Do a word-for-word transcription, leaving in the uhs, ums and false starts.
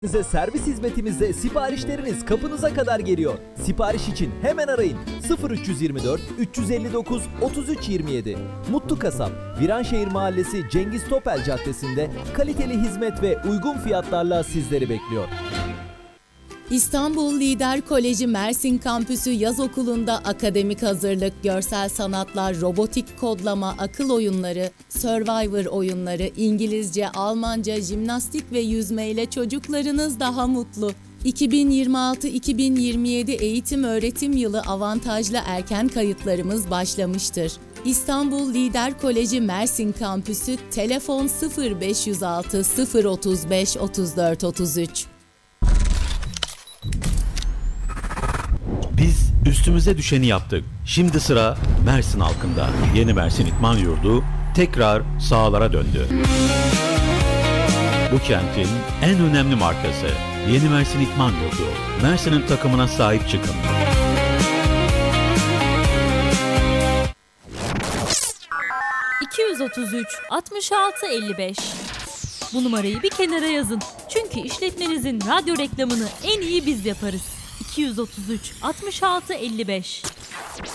Size servis hizmetimizde siparişleriniz kapınıza kadar geliyor. Sipariş için hemen arayın sıfır üç yüz yirmi dört üç yüz elli dokuz otuz üç yirmi yedi. Mutlu Kasap, Viranşehir Mahallesi Cengiz Topel Caddesi'nde kaliteli hizmet ve uygun fiyatlarla sizleri bekliyor. İstanbul Lider Koleji Mersin Kampüsü Yaz Okulu'nda akademik hazırlık, görsel sanatlar, robotik kodlama, akıl oyunları, Survivor oyunları, İngilizce, Almanca, jimnastik ve yüzme ile çocuklarınız daha mutlu. iki bin yirmi altı iki bin yirmi yedi eğitim öğretim yılı avantajlı erken kayıtlarımız başlamıştır. İstanbul Lider Koleji Mersin Kampüsü, telefon sıfır beş yüz altı sıfır otuz beş otuz dört otuz üç. Biz üstümüze düşeni yaptık. Şimdi sıra Mersin halkında. Yeni Mersin İdman Yurdu tekrar sahalara döndü. Bu kentin en önemli markası Yeni Mersin İdman Yurdu. Mersin'in takımına sahip çıkın. iki yüz otuz üç altmış altı elli beş. Bu numarayı bir kenara yazın. Çünkü işletmenizin radyo reklamını en iyi biz yaparız. iki yüz otuz üç altmış altı elli beş.